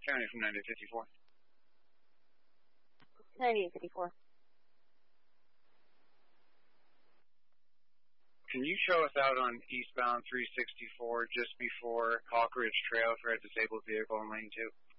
County from 9854. 9854. Can you show us out on eastbound 364 just before Hawk Ridge Trail for a disabled vehicle in lane 2?